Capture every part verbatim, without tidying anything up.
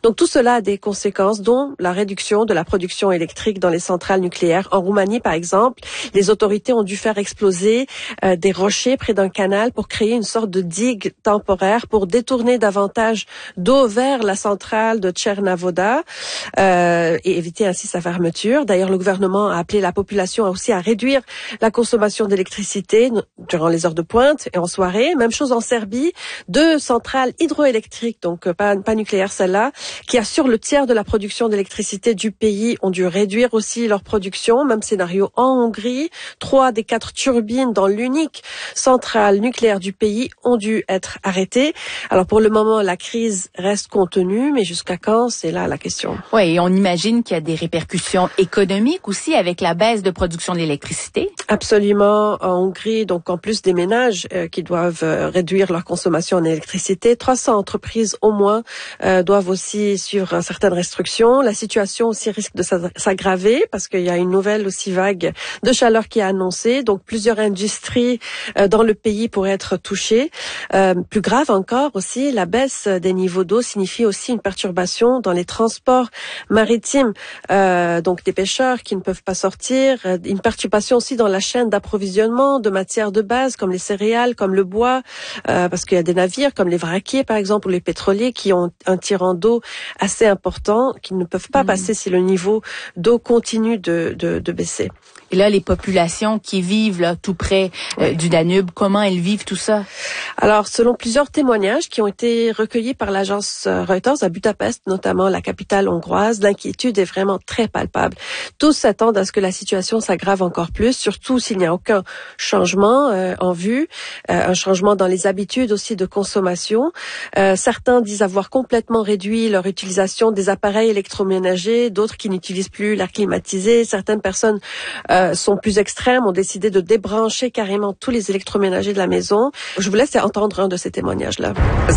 Donc tout cela a des conséquences, dont la réduction de la production électrique dans les centrales nucléaires. En Roumanie, par exemple, les autorités ont dû faire exploser euh, des rochers près d'un canal pour créer une sorte de digue temporaire pour détourner davantage d'eau vers la centrale de Tchernavoda euh, et éviter ainsi sa fermeture. D'ailleurs, le gouvernement a appelé la population aussi à réduire la consommation d'électricité durant les heures de pointe et en soirée. Même chose en Serbie, deux centrales hydroélectriques, donc pas, pas nucléaires celles-là, qui assurent le tiers de la production d'électricité du pays, ont dû réduire aussi leur production. Même scénario en Hongrie. Trois des quatre turbines dans l'unique centrale nucléaire du pays ont dû être arrêtées. Alors pour le moment, la crise reste contenue, mais jusqu'à quand, c'est là la question. Oui, et on imagine qu'il y a des répercussions économiques aussi avec la baisse de production d'électricité. Absolument. En Hongrie, donc en plus des ménages euh, qui doivent euh, réduire leur consommation en électricité, trois cents entreprises au moins euh, doivent aussi suivre certaines restrictions. La situation aussi risque de s'aggraver parce qu'il y a une nouvelle aussi vague de chaleur qui est annoncée. Donc plusieurs industries euh, dans le pays pourraient être touchées. Euh, plus grave encore aussi, la baisse des niveaux d'eau signifie aussi une perturbation dans les transports maritimes. Euh, donc des pêcheurs qui ne peuvent pas sortir, euh, une perturbation aussi dans la chaîne d'approvisionnement de matières de base comme les céréales, comme le bois, euh, parce qu'il y a des navires comme les vraquiers par exemple ou les pétroliers qui ont un tirant d'eau assez important, qui ne peuvent pas mmh. passer si le niveau d'eau continue de, de, de baisser. Et là, les populations qui vivent là tout près euh, oui. du Danube, comment elles vivent tout ça? Alors, selon plusieurs témoignages qui ont été recueillis par l'agence Reuters à Budapest, notamment la capitale hongroise, l'inquiétude est vraiment très palpable. Tous s'attendent à ce que la situation s'aggrave encore plus, surtout s'il n'y a aucun changement euh, en vue, euh, un changement dans les habitudes aussi de consommation. Euh, certains disent avoir complètement réduit leur utilisation des appareils électroménagers, d'autres qui n'utilisent plus l'air climatisé. Certaines personnes euh, sont plus extrêmes, ont décidé de débrancher carrément tous les électroménagers de la maison. Je vous laisse entendre un de ces témoignages-là.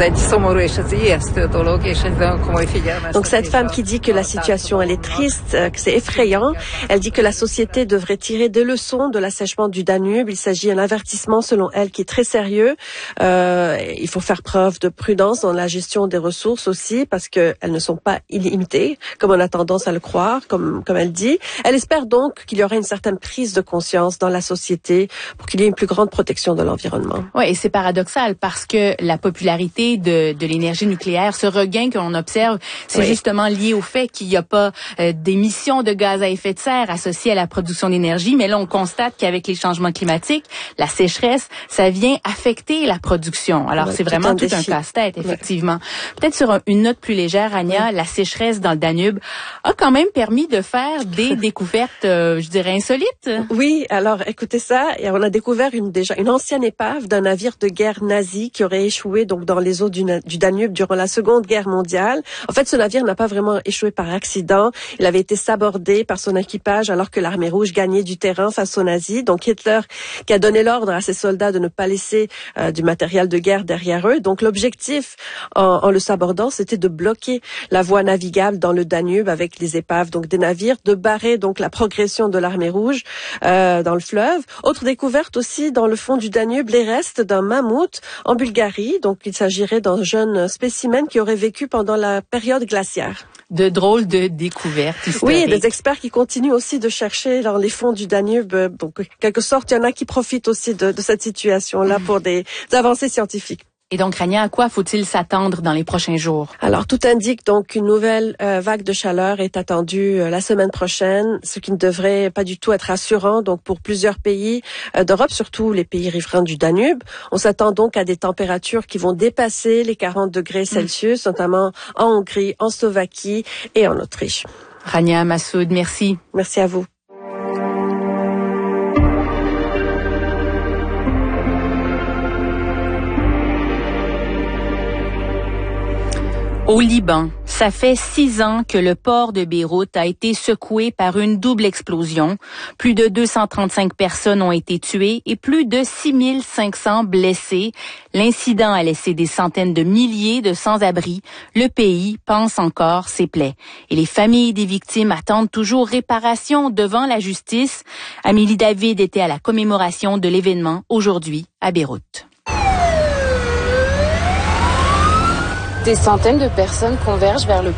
Donc cette femme qui dit que la situation elle est triste, que c'est effrayant, elle dit que la société devrait tirer des leçons de l'assèchement du Danube. Il s'agit d'un avertissement selon elle qui est très sérieux. Euh, il faut faire preuve de prudence dans la gestion des ressources aussi parce qu'elles ne sont pas illimitées, comme on a tendance à le croire, comme, comme elle dit. Elle espère donc qu'il y aura une certaine prise de conscience dans la société pour qu'il y ait une plus grande protection de l'environnement. Oui, et c'est paradoxal parce que la popularité de, de l'énergie nucléaire, ce regain qu'on observe, c'est oui. justement lié au fait qu'il n'y a pas euh, d'émissions de gaz à effet de serre associées à la production d'énergie. Mais là, on constate qu'avec les changements climatiques, la sécheresse, ça vient affecter la production. Alors, ouais, c'est vraiment tout un, tout un casse-tête, effectivement. Ouais. Peut-être sur un, une note plus légère, Ania, ouais. la sécheresse dans le Danube a quand même permis de faire des découvertes, euh, je dirais, insolites. Oui, alors écoutez ça, et on a découvert une déjà une ancienne épave d'un navire de guerre nazi qui aurait échoué donc dans les eaux du, du Danube durant la Seconde Guerre mondiale. En fait, ce navire n'a pas vraiment échoué par accident. Il avait été sabordé par son équipage alors que l'armée rouge gagnait du terrain face aux nazis. Donc Hitler qui a donné l'ordre à ses soldats de ne pas laisser euh, du matériel de guerre derrière eux. Donc l'objectif en, en le sabordant, c'était de bloquer la voie navigable dans le Danube avec les épaves donc des navires, de barrer donc la progression de l'armée rouge euh, dans le fleuve. Autre découverte aussi dans le fond du Danube, les restes d'un mammouth en Bulgarie. Donc il s'agirait d'un jeune spécimen qui aurait vécu pendant la période glaciaire. De drôles de découvertes historiques. Oui, des experts qui continuent aussi de chercher dans les fonds du Danube. Donc, en quelque sorte, il y en a qui profitent aussi de, de cette situation-là pour des, des avancées scientifiques. Et donc, Rania, à quoi faut-il s'attendre dans les prochains jours? Alors, tout indique donc qu'une nouvelle euh, vague de chaleur est attendue euh, la semaine prochaine, ce qui ne devrait pas du tout être rassurant donc pour plusieurs pays euh, d'Europe, surtout les pays riverains du Danube. On s'attend donc à des températures qui vont dépasser les quarante degrés Celsius, mmh. notamment en Hongrie, en Slovaquie et en Autriche. Rania Massoud, merci. Merci à vous. Au Liban, ça fait six ans que le port de Beyrouth a été secoué par une double explosion. Plus de deux cent trente-cinq personnes ont été tuées et plus de six mille cinq cents blessées. L'incident a laissé des centaines de milliers de sans-abri. Le pays pense encore ses plaies. Et les familles des victimes attendent toujours réparation devant la justice. Amélie David était à la commémoration de l'événement aujourd'hui à Beyrouth. Des centaines de personnes convergent vers le